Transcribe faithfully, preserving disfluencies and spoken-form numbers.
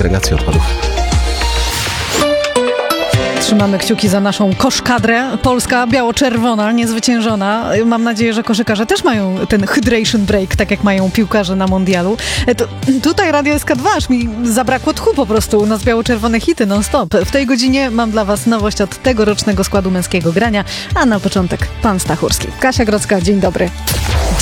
segregacji odpadów. Trzymamy kciuki za naszą koszkadrę. Polska biało-czerwona, niezwyciężona. Mam nadzieję, że koszykarze też mają ten hydration break, tak jak mają piłkarze na mundialu. To, tutaj Radio S K dwa, aż mi zabrakło tchu po prostu. U nas biało-czerwone hity non-stop. W tej godzinie mam dla was nowość od tegorocznego składu męskiego grania, a na początek pan Stachurski. Kasia Grodzka, dzień dobry.